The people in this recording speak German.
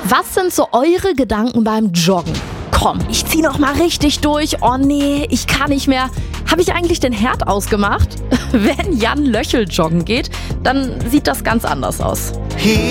Was sind so eure Gedanken beim Joggen? Komm, ich zieh noch mal richtig durch. Oh nee, ich kann nicht mehr. Habe ich eigentlich den Herd ausgemacht? Wenn Jan Löchel joggen geht, dann sieht das ganz anders aus.